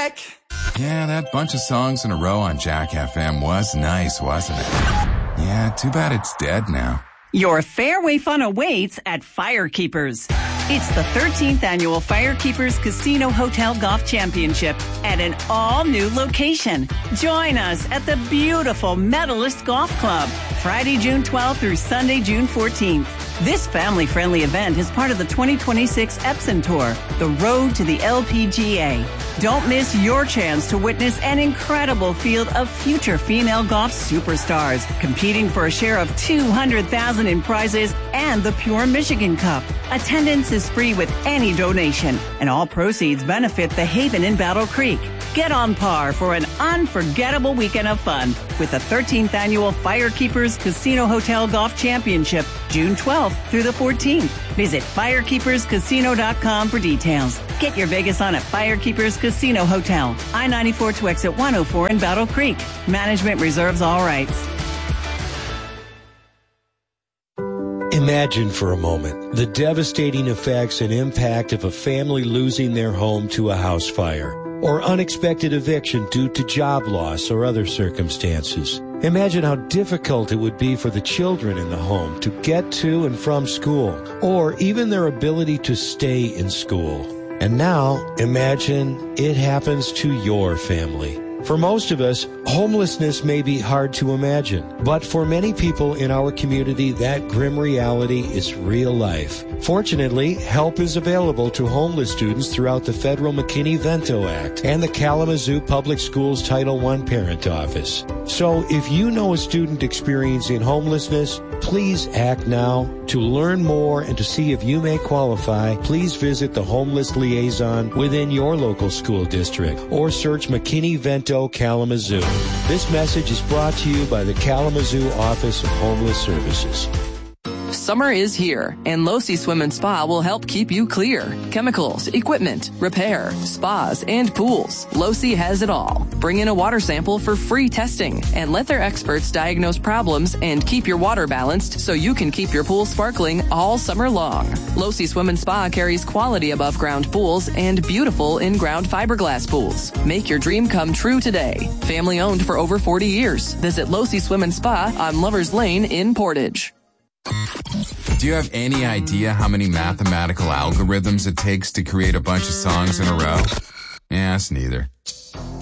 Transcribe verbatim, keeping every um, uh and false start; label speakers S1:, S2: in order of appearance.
S1: Jack.
S2: Yeah, that bunch of songs in a row on Jack F M was nice, wasn't it? Yeah, too bad it's dead now.
S3: Your fairway fun awaits at Firekeepers. It's the thirteenth annual Firekeepers Casino Hotel Golf Championship at an all-new location. Join us at the beautiful Medalist Golf Club, Friday, June twelfth through Sunday, June fourteenth. This family-friendly event is part of the twenty twenty-six Epson Tour, the road to the L P G A. Don't miss your chance to witness an incredible field of future female golf superstars competing for a share of two hundred thousand dollars in prizes and the Pure Michigan Cup. Attendance is free with any donation, and all proceeds benefit the Haven in Battle Creek. Get on par for an unforgettable weekend of fun with the thirteenth annual Firekeepers Casino Hotel Golf Championship, June twelfth through the fourteenth. Visit firekeepers casino dot com for details. Get your Vegas on at Firekeepers Casino Hotel, I ninety-four to exit one oh four in Battle Creek. Management reserves all rights.
S4: Imagine for a moment the devastating effects and impact of a family losing their home to a house fire, or unexpected eviction due to job loss or other circumstances. Imagine how difficult it would be for the children in the home to get to and from school, or even their ability to stay in school. And now, imagine it happens to your family. For most of us, homelessness may be hard to imagine, but for many people in our community, that grim reality is real life. Fortunately, help is available to homeless students throughout the federal McKinney-Vento Act and the Kalamazoo Public Schools Title one Parent Office. So if you know a student experiencing homelessness, please act now. To learn more and to see if you may qualify, please visit the homeless liaison within your local school district or search McKinney-Vento Kalamazoo. This message is brought to you by the Kalamazoo Office of Homeless Services.
S5: Summer is here, and Losi Swim and Spa will help keep you clear. Chemicals, equipment, repair, spas, and pools. Losi has it all. Bring in a water sample for free testing, and let their experts diagnose problems and keep your water balanced so you can keep your pool sparkling all summer long. Losi Swim and Spa carries quality above-ground pools and beautiful in-ground fiberglass pools. Make your dream come true today. Family owned for over forty years. Visit Losi Swim and Spa on Lovers Lane in Portage.
S2: Do you have any idea how many mathematical algorithms it takes to create a bunch of songs in a row? Yes, neither.